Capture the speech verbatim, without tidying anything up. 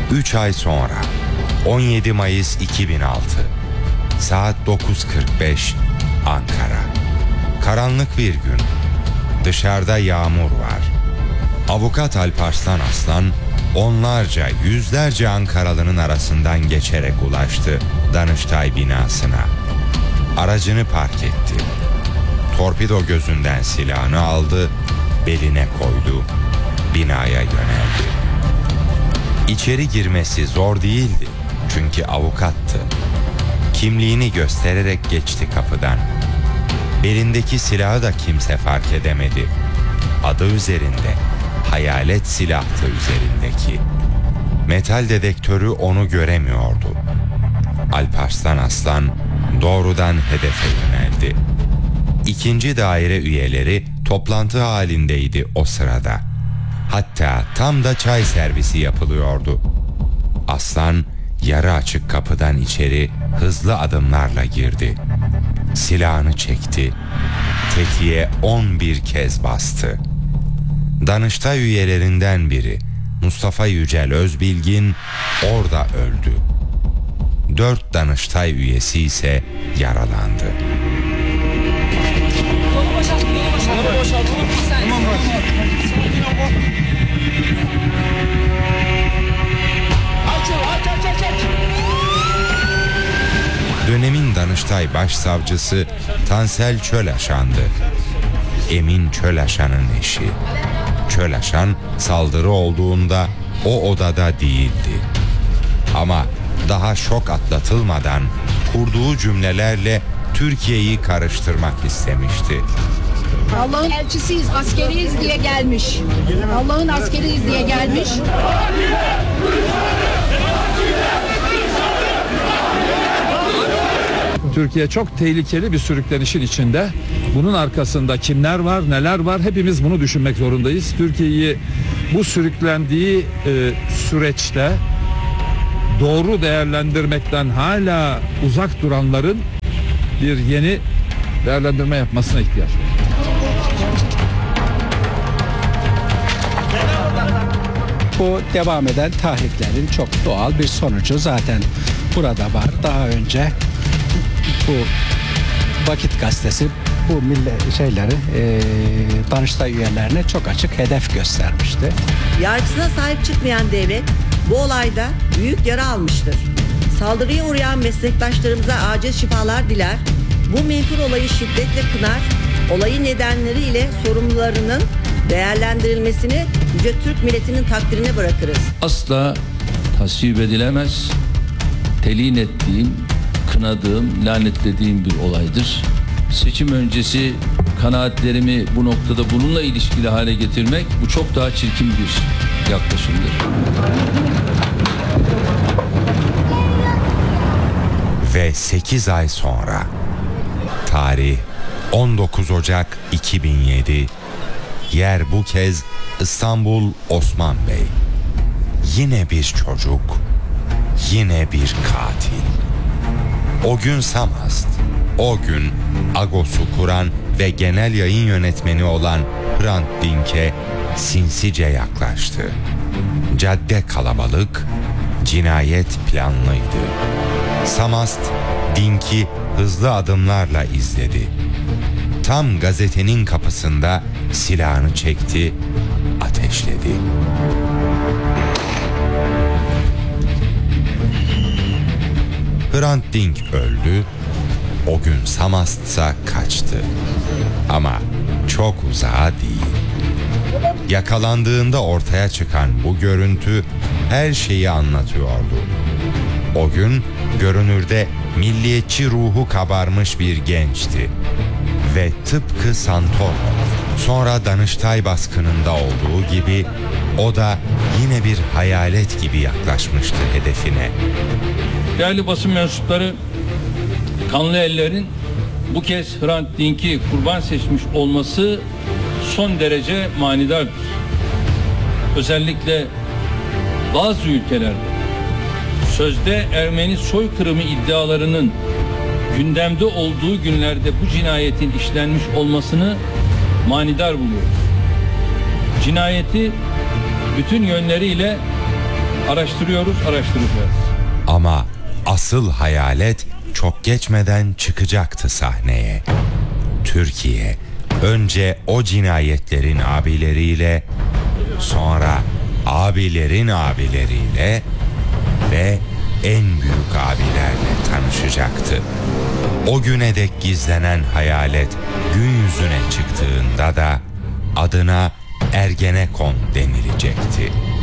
üç ay sonra on yedi Mayıs iki bin altı saat dokuz kırk beş Ankara. Karanlık bir gün. Dışarıda yağmur var. Avukat Alparslan Aslan onlarca, yüzlerce Ankaralı'nın arasından geçerek ulaştı Danıştay binasına. Aracını park etti. Torpido gözünden silahını aldı, beline koydu, binaya yöneldi. İçeri girmesi zor değildi çünkü avukattı. Kimliğini göstererek geçti kapıdan. Belindeki silahı da kimse fark edemedi. Adı üzerinde, hayalet silahtı üzerindeki. Metal dedektörü onu göremiyordu. Alparslan Aslan doğrudan hedefe yöneldi. İkinci daire üyeleri toplantı halindeydi o sırada. Hatta tam da çay servisi yapılıyordu. Aslan yarı açık kapıdan içeri hızlı adımlarla girdi. Silahını çekti. Tetiğe on bir kez bastı. Danıştay üyelerinden biri Mustafa Yücel Özbilgin orada öldü. Dört Danıştay üyesi ise yaralandı. Yolu boşalt, yolu boşalt. Yolu boşalt. Tamam bak. Sakin ol bak. Aç aç aç aç aç. Dönemin Danıştay Başsavcısı Tansel Çölaşan'dı. Emin Çölaşan'ın eşi. Çölaşan saldırı olduğunda o odada değildi. Ama daha şok atlatılmadan kurduğu cümlelerle Türkiye'yi karıştırmak istemişti. Allah'ın elçisiyiz, askeriyiz diye gelmiş. Allah'ın askeriyiz diye gelmiş. Türkiye çok tehlikeli bir sürüklenişin içinde. Bunun arkasında kimler var, neler var, hepimiz bunu düşünmek zorundayız. Türkiye'yi bu sürüklendiği e, süreçte doğru değerlendirmekten hala uzak duranların bir yeni değerlendirme yapmasına ihtiyaç var. Bu devam eden tahriklerin çok doğal bir sonucu zaten burada var. Daha önce bu Vakit Gazetesi bu millet şeyleri e, Danıştay üyelerine çok açık hedef göstermişti. Yargısına sahip çıkmayan devlet bu olayda büyük yara almıştır. Saldırıya uğrayan meslektaşlarımıza acil şifalar diler. Bu menfur olayı şiddetle kınar. Olayın nedenleriyle sorumlularının değerlendirilmesini Yüce Türk milletinin takdirine bırakırız. Asla tasvip edilemez, telin ettiğim, kınadığım, lanetlediğim bir olaydır. Seçim öncesi kanaatlerimi bu noktada bununla ilişkili hale getirmek, bu çok daha çirkin bir yaklaşımdır. Ve sekiz ay sonra, tarih on dokuz Ocak iki bin yedi, yer bu kez İstanbul Osman Bey. Yine bir çocuk, yine bir katil. O gün Samast, o gün Agos'u kuran ve genel yayın yönetmeni olan Hrant Dink'e sinsice yaklaştı. Cadde kalabalık, cinayet planlıydı. Samast, Dink'i hızlı adımlarla izledi. Tam gazetenin kapısında silahını çekti, ateşledi. Hrant Dink öldü, o gün Samast'sa kaçtı. Ama çok uzağa değil. Yakalandığında ortaya çıkan bu görüntü her şeyi anlatıyordu. O gün görünürde milliyetçi ruhu kabarmış bir gençti. Ve tıpkı Santoro, sonra Danıştay baskınında olduğu gibi o da yine bir hayalet gibi yaklaşmıştı hedefine. Değerli basın mensupları, kanlı ellerin bu kez Hrant Dink'i kurban seçmiş olması son derece manidardır. Özellikle bazı ülkelerde sözde Ermeni soykırımı iddialarının gündemde olduğu günlerde bu cinayetin işlenmiş olmasını manidar buluyoruz. Cinayeti bütün yönleriyle Araştırıyoruz, araştıracağız. Ama asıl hayalet çok geçmeden çıkacaktı sahneye. Türkiye önce o cinayetlerin abileriyle, sonra abilerin abileriyle ve en büyük abilerle tanışacaktı. O güne dek gizlenen hayalet gün yüzüne çıktığında da adına Ergenekon denilecekti.